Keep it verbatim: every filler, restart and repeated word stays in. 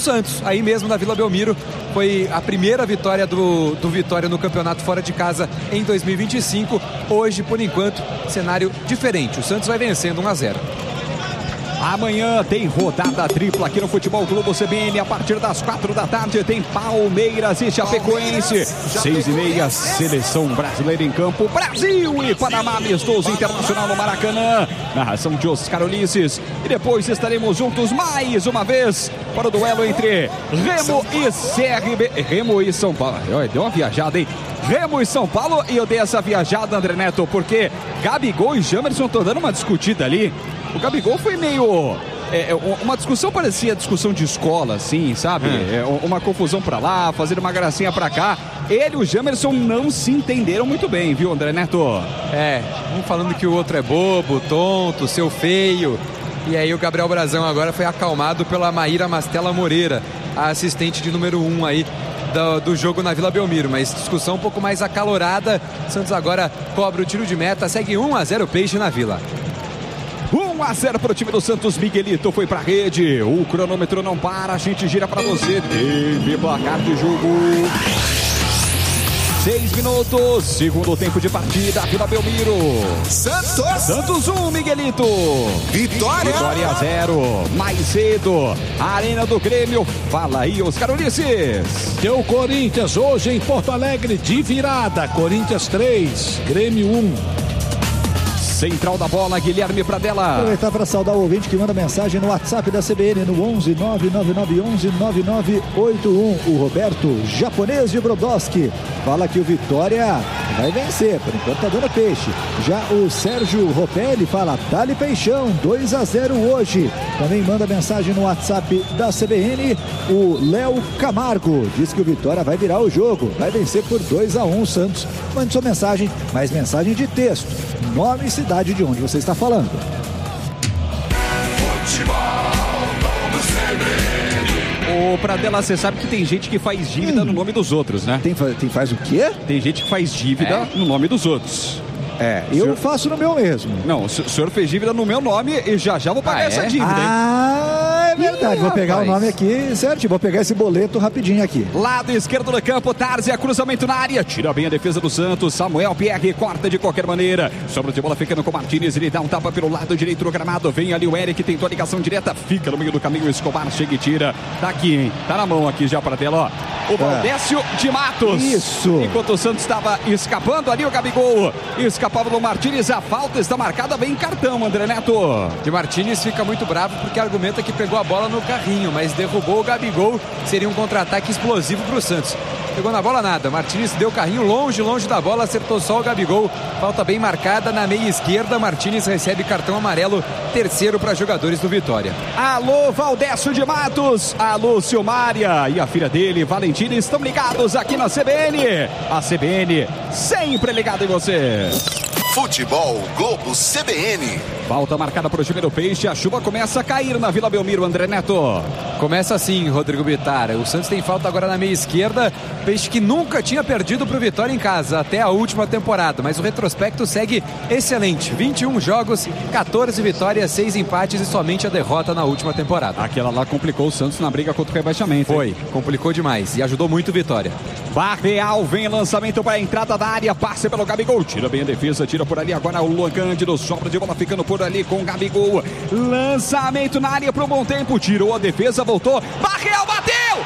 Santos, aí mesmo na Vila Belmiro. Foi a primeira vitória do, do Vitória no campeonato fora de casa em dois mil e vinte e cinco. Hoje, por enquanto, cenário diferente. O Santos vai vencendo um a zero. Amanhã tem rodada tripla aqui no Futebol Globo C B N. A partir das quatro da tarde tem Palmeiras e Chapecoense. Seis e meia, Seleção Brasileira em campo. Brasil e Panamá, amistoso internacional no Maracanã. Narração de Oscar Ulisses. E depois estaremos juntos mais uma vez para o duelo entre Remo e C R B. Remo e São Paulo. Deu uma viajada, hein? Remo e São Paulo. E eu dei essa viajada, André Neto, porque Gabigol e Jamerson estão dando uma discutida ali. O Gabigol foi meio... É, uma discussão parecia discussão de escola, assim, sabe? É. É, uma confusão pra lá, fazendo uma gracinha pra cá. Ele e o Jamerson não se entenderam muito bem, viu, André Neto? É, um falando que o outro é bobo, tonto, seu feio. E aí o Gabriel Brazão agora foi acalmado pela Maíra Mastella Moreira, a assistente de número um aí do, do jogo na Vila Belmiro. Mas discussão um pouco mais acalorada. Santos agora cobra o tiro de meta, segue um a zero Peixe na Vila. um a zero para o time do Santos. Miguelito foi para a rede. O cronômetro não para. A gente gira para você. Teve placar de jogo. Seis minutos. Segundo tempo de partida. Vila Belmiro. Santos. Santos um, Miguelito. Vitória. Vitória zero. Mais cedo. Arena do Grêmio. Fala aí, Oscar Ulisses. Deu Corinthians hoje em Porto Alegre de virada. Corinthians três, Grêmio um. Central da bola, Guilherme Pradella. Aproveitar para saudar o ouvinte que manda mensagem no WhatsApp da C B N no onze nove nove nove onze nove nove oito um. O Roberto, japonês de Brodowski, fala que o Vitória vai vencer, por enquanto tá dando peixe. Já o Sérgio Ropelli fala, dá-lhe peixão, dois a zero hoje. Também manda mensagem no WhatsApp da C B N o Léo Camargo, diz que o Vitória vai virar o jogo, vai vencer por dois a um o Santos. Mande sua mensagem, mais mensagem de texto, nome e cidade de onde você está falando. Ô, Pradella, você sabe que tem gente que faz dívida hum. no nome dos outros, né? Tem, tem faz o quê? Tem gente que faz dívida é? no nome dos outros. É, eu senhor... faço no meu mesmo. Não, o senhor fez dívida no meu nome e já já vou pagar ah, essa é? dívida, hein? Ah, é verdade. Ih, vou pegar rapaz. o nome aqui, certo? Vou pegar esse boleto rapidinho aqui. Lado esquerdo do campo, Tárzia, cruzamento na área. Tira bem a defesa do Santos. Samuel Pierre corta de qualquer maneira. Sobra de bola ficando com o Martínez. Ele dá um tapa pelo lado direito do gramado. Vem ali o Eric, tentou a ligação direta. Fica no meio do caminho. O Escobar chega e tira. Tá aqui, hein? Tá na mão aqui já para dela, ó. O Valdécio é. de Matos. Isso. Enquanto o Santos estava escapando ali, o Gabigol escapava do Martínez. A falta está marcada, bem cartão, André Neto. E Martínez fica muito bravo porque argumenta que pegou a bola no carrinho, mas derrubou o Gabigol. Seria um contra-ataque explosivo para o Santos. Pegou na bola nada, Martínez deu carrinho longe, longe da bola, acertou só o Gabigol. Falta bem marcada na meia esquerda. Martínez recebe cartão amarelo, terceiro para jogadores do Vitória. Alô, Valdécio de Matos. Alô, Silmária e a filha dele, Valentina, estão ligados aqui na C B N. A C B N sempre ligada em você. Futebol Globo C B N. Falta marcada para o time do Peixe. A chuva começa a cair na Vila Belmiro, André Neto. Começa assim, Rodrigo Bittar. O Santos tem falta agora na meia esquerda. Peixe que nunca tinha perdido para o Vitória em casa até a última temporada. Mas o retrospecto segue excelente. vinte e um jogos, quatorze vitórias, seis empates e somente a derrota na última temporada. Aquela lá complicou o Santos na briga contra o rebaixamento. Foi, hein? Complicou demais e ajudou muito o Vitória. Barreal vem lançamento para a entrada da área. Passe pelo Gabigol. Tira bem a defesa, tira por ali agora o Luan Cândido. Sobra de bola ficando por ali com o Gabigol. Lançamento na área para o bom tempo. Tirou a defesa, voltou. Barreal bateu!